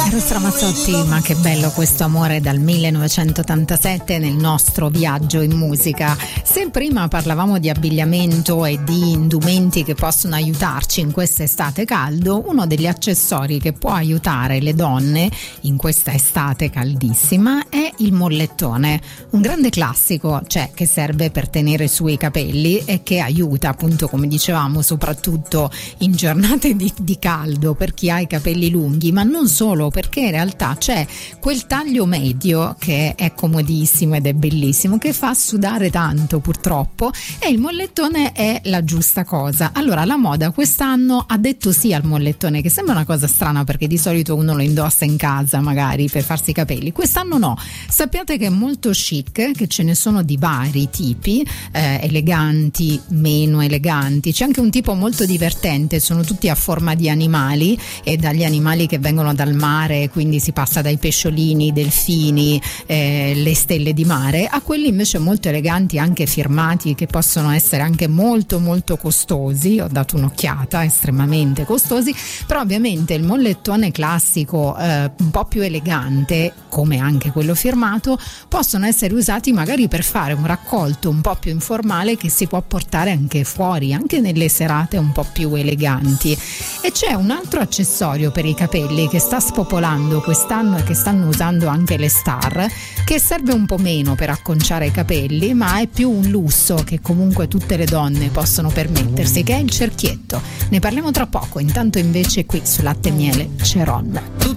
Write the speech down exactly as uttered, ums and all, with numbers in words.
Eros Ramazzotti, ma che bello questo amore dal millenovecentottantasette nel nostro viaggio in musica. Se prima parlavamo di abbigliamento e di indumenti che possono aiutarci in questa estate caldo, uno degli accessori che può aiutare le donne in questa estate caldissima è il mollettone, un grande classico, cioè che serve per tenere su i capelli e che aiuta, appunto, come dicevamo, soprattutto in giornate di, di caldo per chi ha i capelli lunghi, ma non solo, perché in realtà c'è quel taglio medio che è comodissimo ed è bellissimo, che fa sudare tanto purtroppo, e il mollettone è la giusta cosa. Allora la moda quest'anno ha detto sì al mollettone, che sembra una cosa strana perché di solito uno lo indossa in casa magari per farsi i capelli, quest'anno no. Sappiate che è molto chic, che ce ne sono di vari tipi, eh, eleganti, meno eleganti, c'è anche un tipo molto divertente, sono tutti a forma di animali, e dagli animali che vengono dal mare, quindi si passa dai pesciolini, delfini, eh, le stelle di mare, a quelli invece molto eleganti, anche firmati, che possono essere anche molto molto costosi. Ho dato un'occhiata, estremamente costosi, però ovviamente il mollettone classico, eh, un po' più elegante, come anche quello firmato, possono essere usati magari per fare un raccolto un po' più informale che si può portare anche fuori, anche nelle serate un po' più eleganti. E c'è un altro accessorio per i capelli che sta spopolando quest'anno e che stanno usando anche le star, che serve un po' meno per acconciare i capelli, ma è più un lusso che comunque tutte le donne possono permettersi, che è il cerchietto. Ne parliamo tra poco, intanto invece qui su Latte e Miele c'è Ron.